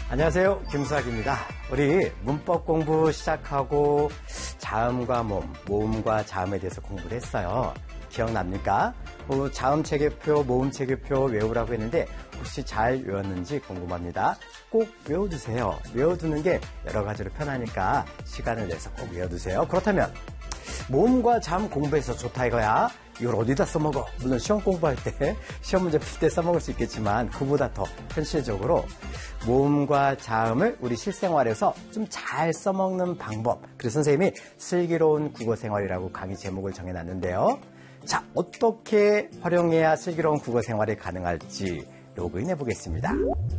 안녕하세요. 김수학입니다. 우리 문법 공부 시작하고 자음과 모음과 자음에 대해서 공부를 했어요. 기억납니까? 자음 체계표, 모음 체계표 외우라고 했는데 혹시 잘 외웠는지 궁금합니다. 꼭 외워두세요. 외워두는 게 여러 가지로 편하니까 시간을 내서 꼭 외워두세요. 그렇다면 모음과 자음 공부해서 좋다 이거야. 이걸 어디다 써먹어? 물론 시험 공부할 때, 시험 문제 풀 때 써먹을 수 있겠지만 그보다 더 현실적으로 모음과 자음을 우리 실생활에서 좀 잘 써먹는 방법. 그래서 선생님이 슬기로운 국어생활이라고 강의 제목을 정해놨는데요. 자, 어떻게 활용해야 슬기로운 국어생활이 가능할지 로그인 해보겠습니다.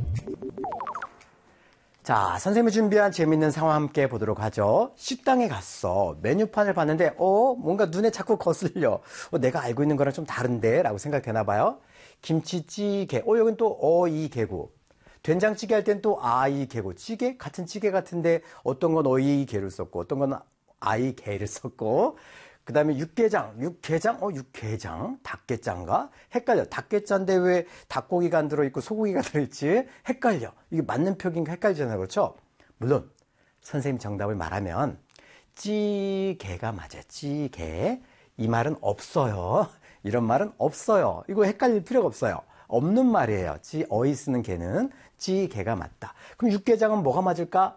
자, 선생님이 준비한 재밌는 상황 함께 보도록 하죠. 식당에 갔어. 메뉴판을 봤는데 뭔가 눈에 자꾸 거슬려. 내가 알고 있는 거랑 좀 다른데? 라고 생각되나 봐요. 김치찌개. 여긴 또 어이개구. 된장찌개 할 땐 또 아이개구. 찌개? 같은 찌개 같은데 어떤 건 어이개를 썼고 어떤 건 아이개를 썼고 그 다음에 육개장, 육개장, 닭게장가? 헷갈려. 닭게장인데 왜 닭고기가 안 들어있고 소고기가 들어있지? 헷갈려. 이게 맞는 표기인가 헷갈리잖아요. 그렇죠? 물론 선생님 정답을 말하면 찌개가 맞아요. 찌개. 이 말은 없어요. 이런 말은 없어요. 이거 헷갈릴 필요가 없어요. 없는 말이에요. 어이 쓰는 개는 찌개가 맞다. 그럼 육개장은 뭐가 맞을까?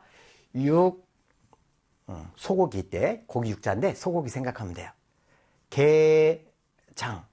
소고기 때 고기 육자인데 소고기 생각하면 돼요. 게장